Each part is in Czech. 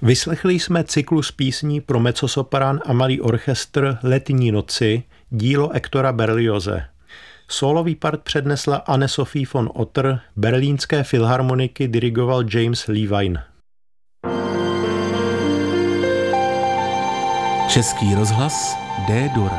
Vyslechli jsme cyklus písní pro mezzosopran a malý orchestr Letní noci, dílo Hectora Berlioze. Sólový part přednesla Anne-Sophie von Otter, berlínské filharmoniky dirigoval James Levine. Český rozhlas D-dur.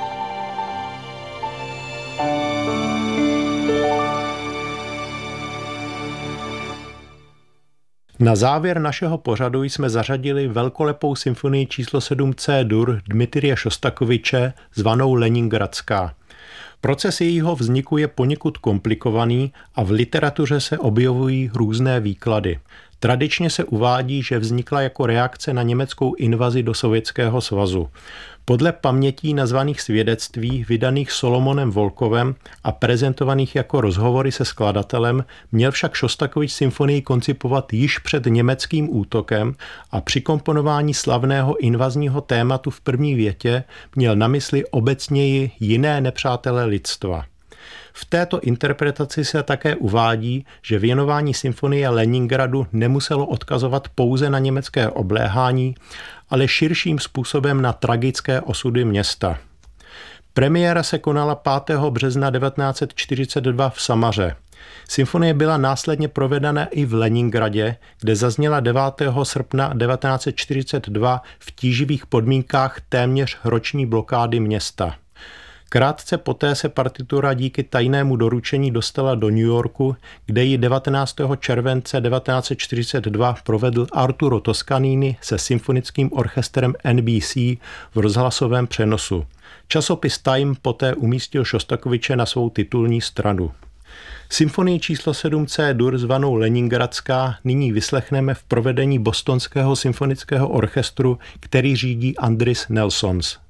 Na závěr našeho pořadu jsme zařadili velkolepou symfonii číslo 7 C-dur Dmitrije Šostakoviče zvanou Leningradská. Proces jejího vzniku je poněkud komplikovaný a v literatuře se objevují různé výklady. Tradičně se uvádí, že vznikla jako reakce na německou invazi do Sovětského svazu. Podle pamětí nazvaných svědectví, vydaných Solomonem Volkovem a prezentovaných jako rozhovory se skladatelem, měl však Šostakovič symfonii koncipovat již před německým útokem a při komponování slavného invazního tématu v první větě měl na mysli obecněji jiné nepřátele lidstva. V této interpretaci se také uvádí, že věnování symfonie Leningradu nemuselo odkazovat pouze na německé obléhání, ale širším způsobem na tragické osudy města. Premiéra se konala 5. března 1942 v Samaře. Symfonie byla následně provedena i v Leningradě, kde zazněla 9. srpna 1942 v tíživých podmínkách téměř roční blokády města. Krátce poté se partitura díky tajnému doručení dostala do New Yorku, kde ji 19. července 1942 provedl Arturo Toscanini se symfonickým orchestrem NBC v rozhlasovém přenosu. Časopis Time poté umístil Šostakoviče na svou titulní stranu. Symfonii číslo 7 C-dur zvanou Leningradská nyní vyslechneme v provedení Bostonského symfonického orchestru, který řídí Andris Nelsons.